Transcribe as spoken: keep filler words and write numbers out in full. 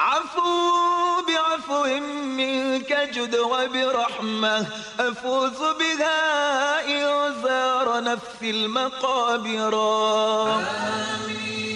عفو بعفو منك جد وبرحمة أفوز بها إن زار نفسي المقابر. آمين.